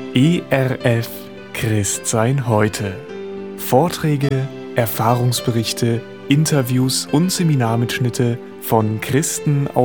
ERF Christsein heute. Vorträge, Erfahrungsberichte, Interviews und Seminarmitschnitte von Christen